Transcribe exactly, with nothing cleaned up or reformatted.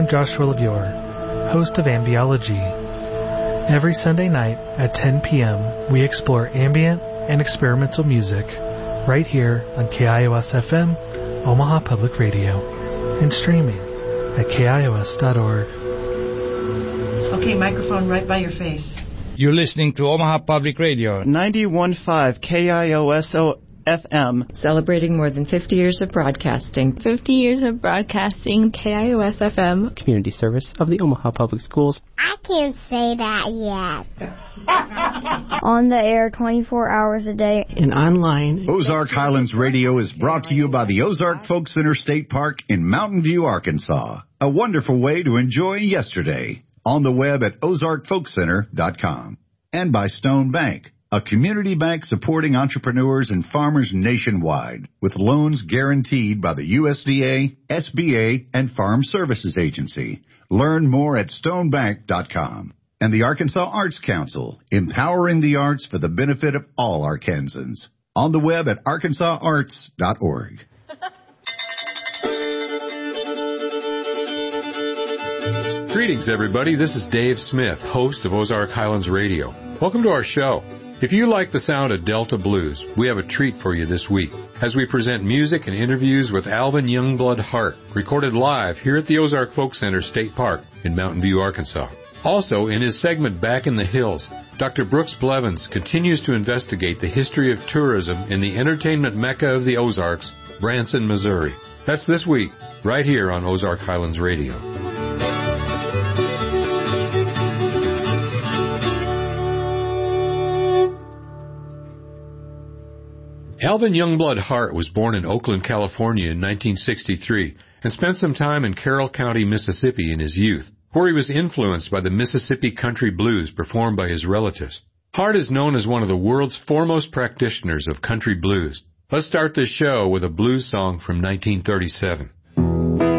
I'm Joshua LeBure, host of Ambiology. Every Sunday night at ten p.m., we explore ambient and experimental music right here on K I O S F M, Omaha Public Radio, and streaming at K I O S dot org. Okay, microphone right by your face. You're listening to Omaha Public Radio. ninety-one point five K I O S F M. Celebrating more than fifty years of broadcasting. fifty years of broadcasting. K I O S F M. Community service of the Omaha Public Schools. I can't say that yet. On the air twenty-four hours a day. And online. Ozark Highlands Radio is brought to you by the Ozark Folk Center State Park in Mountain View, Arkansas. A wonderful way to enjoy yesterday. On the web at ozark folk center dot com. And by Stone Bank, a community bank supporting entrepreneurs and farmers nationwide with loans guaranteed by the U S D A, S B A, and Farm Services Agency. Learn more at stone bank dot com. And the Arkansas Arts Council, empowering the arts for the benefit of all Arkansans. On the web at arkansas arts dot org. Greetings, everybody. This is Dave Smith, host of Ozark Highlands Radio. Welcome to our show. If you like the sound of Delta Blues, we have a treat for you this week as we present music and interviews with Alvin Youngblood Hart, recorded live here at the Ozark Folk Center State Park in Mountain View, Arkansas. Also, in his segment Back in the Hills, Doctor Brooks Blevins continues to investigate the history of tourism in the entertainment mecca of the Ozarks, Branson, Missouri. That's this week, right here on Ozark Highlands Radio. Alvin Youngblood Hart was born in Oakland, California in nineteen sixty-three and spent some time in Carroll County, Mississippi in his youth, where he was influenced by the Mississippi country blues performed by his relatives. Hart is known as one of the world's foremost practitioners of country blues. Let's start this show with a blues song from nineteen thirty-seven.